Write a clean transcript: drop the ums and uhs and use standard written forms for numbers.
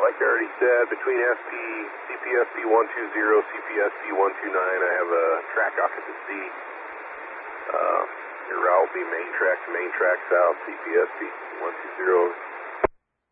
like I already said, between CPSP 120, CPSP 129, I have a track off at the C. Your route will be main track to main track south, CPSP 120.